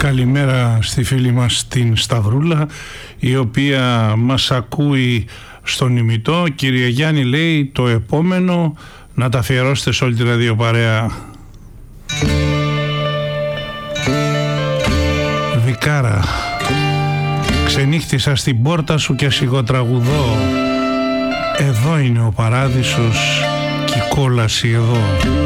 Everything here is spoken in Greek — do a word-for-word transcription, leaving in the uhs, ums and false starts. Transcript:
Καλημέρα στη φίλη μας την Σταυρούλα, η οποία μας ακούει στον ημιτό. Κύριε Γιάννη, λέει, το επόμενο να τα αφιερώσετε σε όλη τη ραδιοπαρέα. Βικάρα, ξενύχτησα στην πόρτα σου και σιγοτραγουδώ. Εδώ είναι ο παράδεισος και η κόλαση εδώ.